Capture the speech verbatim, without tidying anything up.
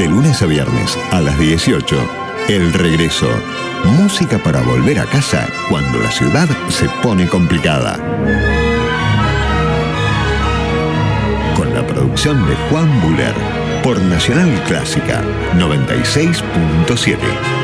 De lunes a viernes a las dieciocho, El Regreso. Música para volver a casa cuando la ciudad se pone complicada. Con la producción de Juan Buller. Por Nacional Clásica noventa y seis punto siete.